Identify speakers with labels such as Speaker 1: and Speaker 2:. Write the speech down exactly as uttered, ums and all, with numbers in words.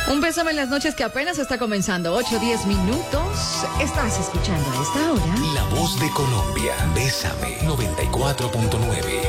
Speaker 1: Un Bésame en las noches que apenas está comenzando. ocho, diez minutos. Estás escuchando a esta hora
Speaker 2: La Voz de Colombia. Bésame noventa y cuatro punto nueve.